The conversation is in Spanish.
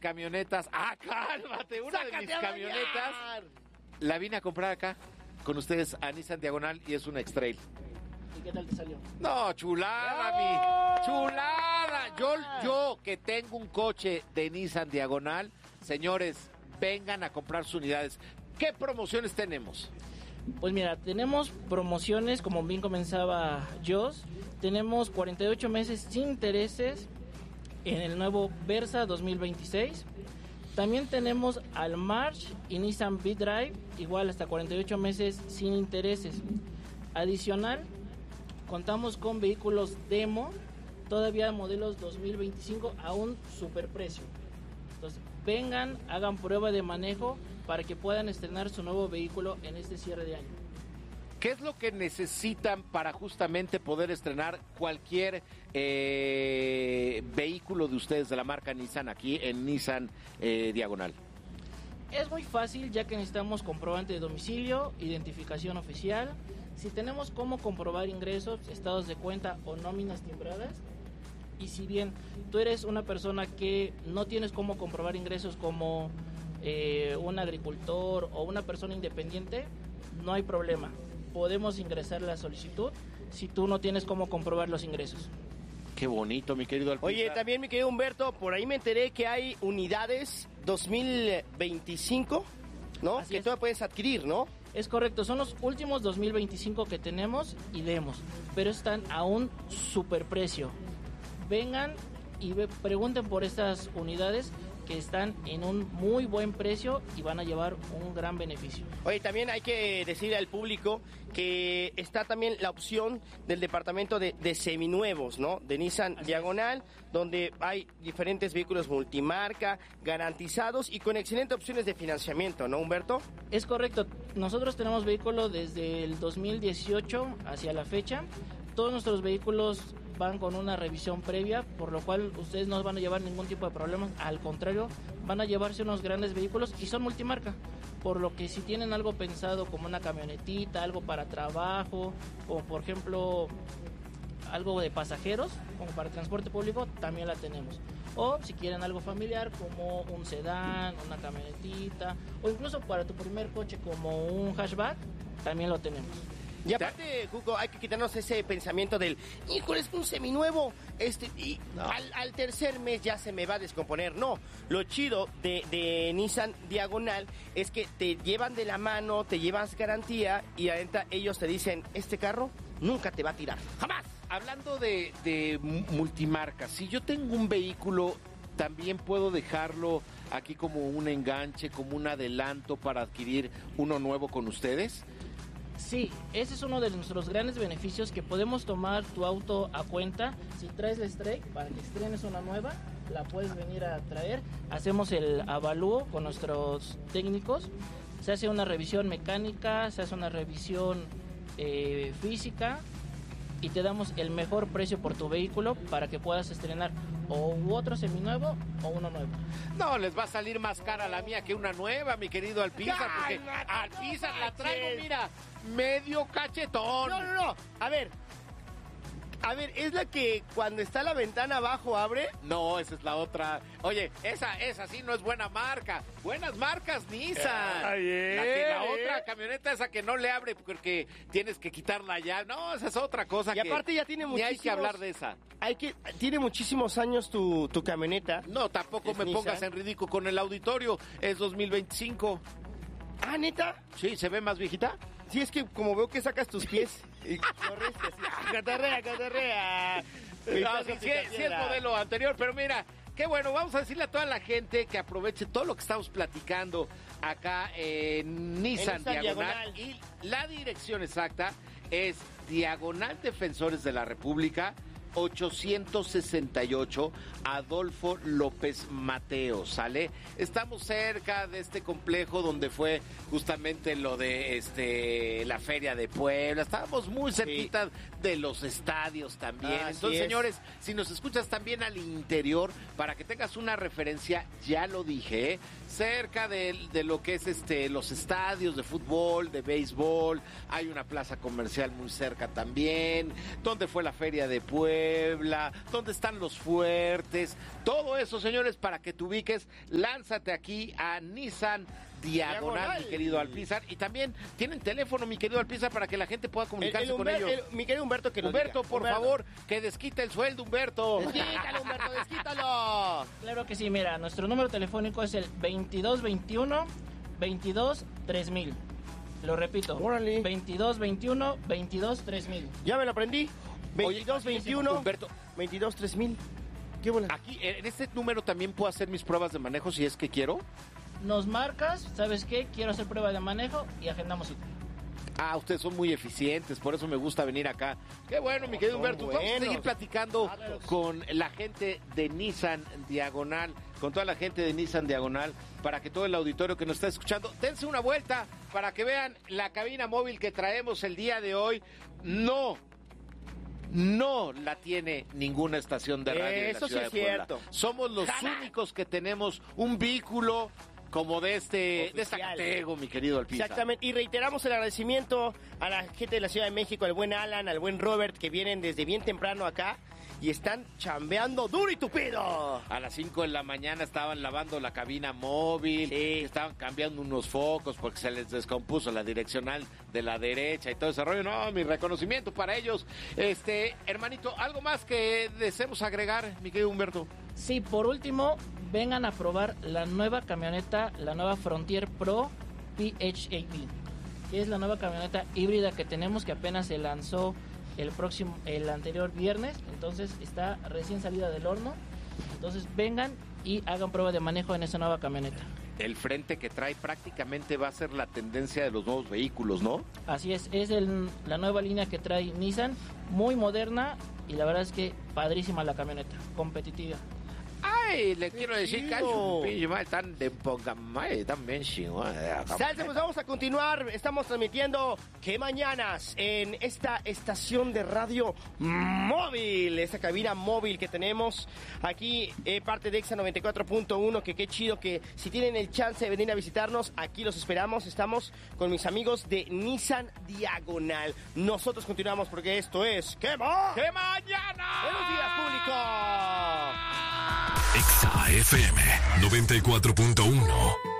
camionetas. ¡Ah, cálmate! Una de mis camionetas la vine a comprar acá con ustedes a Nissan Diagonal y es un X-Trail. ¿Y qué tal te salió? No, chulada, chulada. Yo que tengo un coche de Nissan Diagonal, señores, vengan a comprar sus unidades. ¿Qué promociones tenemos? Pues mira, tenemos promociones, como bien comenzaba Jos. Tenemos 48 meses sin intereses en el nuevo Versa 2026. También tenemos al March y Nissan V-Drive, igual hasta 48 meses sin intereses. Adicional, contamos con vehículos demo, todavía modelos 2025 a un superprecio. Entonces, vengan, hagan prueba de manejo para que puedan estrenar su nuevo vehículo en este cierre de año. ¿Qué es lo que necesitan para justamente poder estrenar cualquier vehículo de ustedes de la marca Nissan aquí en Nissan Diagonal? Es muy fácil, ya que necesitamos comprobante de domicilio, identificación oficial. Si tenemos cómo comprobar ingresos, estados de cuenta o nóminas timbradas. Y si bien tú eres una persona que no tienes cómo comprobar ingresos como un agricultor o una persona independiente, no hay problema. Podemos ingresar la solicitud si tú no tienes cómo comprobar los ingresos. Qué bonito, mi querido Alpizar. Oye, también mi querido Humberto, por ahí me enteré que hay unidades 2025, ¿no? Así que es. tú puedes adquirir, ¿no? Es correcto, son los últimos 2025 que tenemos y demos, pero están a un superprecio. Vengan y pregunten por estas unidades que están en un muy buen precio y van a llevar un gran beneficio. Oye, también hay que decirle al público que está también la opción del departamento de seminuevos, ¿no? De Nissan Diagonal, donde hay diferentes vehículos multimarca, garantizados y con excelentes opciones de financiamiento, ¿no, Humberto? Es correcto, nosotros tenemos vehículos desde el 2018 hacia la fecha. Todos nuestros vehículos van con una revisión previa, por lo cual ustedes no van a llevar ningún tipo de problemas, al contrario, van a llevarse unos grandes vehículos y son multimarca, por lo que si tienen algo pensado como una camionetita, algo para trabajo, o por ejemplo algo de pasajeros, como para transporte público, también la tenemos. O si quieren algo familiar como un sedán, una camionetita, o incluso para tu primer coche como un hatchback, también lo tenemos. Y aparte, Cuco, hay que quitarnos ese pensamiento del, híjole, es un seminuevo, y no. al tercer mes ya se me va a descomponer. No, lo chido de Nissan Diagonal es que te llevan de la mano, te llevas garantía y adentro ellos te dicen, este carro nunca te va a tirar, jamás. Hablando de multimarcas, si yo tengo un vehículo, también puedo dejarlo aquí como un enganche, como un adelanto para adquirir uno nuevo con ustedes. Sí, ese es uno de nuestros grandes beneficios, que podemos tomar tu auto a cuenta. Si traes la Strike, para que estrenes una nueva, la puedes venir a traer. Hacemos el avalúo con nuestros técnicos. Se hace una revisión mecánica, se hace una revisión física y te damos el mejor precio por tu vehículo para que puedas estrenar o otro seminuevo o uno nuevo. No, les va a salir más cara la mía que una nueva, mi querido Alpizar, porque Alpizar la traigo, mira, medio cachetón. No. A ver, ¿es la que cuando está la ventana abajo abre? No, esa es la otra. Oye, esa sí no es buena marca. Buenas marcas Nissan. La otra camioneta, esa que no le abre porque tienes que quitarla ya. No, esa es otra cosa. Y aparte ya tiene muchísimos... Ni hay que hablar de esa. Tiene muchísimos años tu camioneta. No, tampoco me Nissan. pongas en ridículo con el auditorio. Es 2025. ¿Ah, neta? Sí, ¿se ve más viejita? Sí, es que como veo que sacas tus pies y corres así. Catarrea. No, sí es modelo anterior, pero mira, qué bueno, vamos a decirle a toda la gente que aproveche todo lo que estamos platicando acá en Nissan Diagonal. Y la dirección exacta es Diagonal Defensores de la República, 868 Adolfo López Mateo, ¿sale? Estamos cerca de este complejo donde fue justamente lo de la Feria de Puebla. Estábamos muy cerquita de los estadios también. Entonces, señores, si nos escuchas también al interior, para que tengas una referencia, ya lo dije, cerca de lo que es los estadios de fútbol, de béisbol, hay una plaza comercial muy cerca también, donde fue la Feria de Puebla. Puebla, dónde están los fuertes, todo eso, señores, para que te ubiques, lánzate aquí a Nissan Diagonal, mi querido Alpizar. Y también tienen teléfono, mi querido Alpizar, para que la gente pueda comunicarse con ellos. Mi querido Humberto, que nos Humberto, diga. por favor, que desquite el sueldo, Humberto. Desquítalo, Humberto, desquítalo. Claro que sí, mira, nuestro número telefónico es el 2221-22-3000. Lo repito, Órale. 2221-22-3000. Ya me lo aprendí. 2221 Humberto, 22-3000. ¿Qué bola? aquí en este número también puedo hacer mis pruebas de manejo si es que quiero. Nos marcas, ¿sabes qué? Quiero hacer prueba de manejo y agendamos cita. Ah, ustedes son muy eficientes, por eso me gusta venir acá. Qué bueno, mi querido Son Humberto. Vamos a buenos. seguir platicando con la gente de Nissan Diagonal, con toda la gente de Nissan Diagonal, para que todo el auditorio que nos está escuchando, dense una vuelta para que vean la cabina móvil que traemos el día de hoy. No la tiene ninguna estación de radio en la Eso sí ciudad es de Puebla. cierto. Somos los únicos que tenemos un vehículo como de esta Oficial. categoría, mi querido Alpizar. Exactamente, y reiteramos el agradecimiento a la gente de la Ciudad de México, al buen Alan, al buen Robert, que vienen desde bien temprano acá y están chambeando duro y tupido. A las 5 de la mañana estaban lavando la cabina móvil, Sí. estaban cambiando unos focos porque se les descompuso la direccional de la derecha y todo ese rollo. No, mi reconocimiento para ellos. Hermanito, ¿algo más que deseemos agregar, mi querido Humberto? Sí, por último, vengan a probar la nueva camioneta, la nueva Frontier Pro PHEV, que es la nueva camioneta híbrida que tenemos, que apenas se lanzó el anterior viernes, entonces está recién salida del horno. Entonces vengan y hagan prueba de manejo en esa nueva camioneta. El frente que trae prácticamente va a ser la tendencia de los nuevos vehículos, ¿no? Así es la nueva línea que trae Nissan, muy moderna y la verdad es que padrísima la camioneta, competitiva. Ay, le quiero decir que hay chido. un pinche mal tan de poca madre, tan bien chingón. Salsa, pues vamos a continuar. Estamos transmitiendo que mañanas en esta estación de radio móvil, esta cabina móvil que tenemos aquí, parte de Exa 94.1, que qué chido que si tienen el chance de venir a visitarnos, aquí los esperamos. Estamos con mis amigos de Nissan Diagonal. Nosotros continuamos porque esto es ¡Que mañana! ¡Buenos días, público! Exa FM 94.1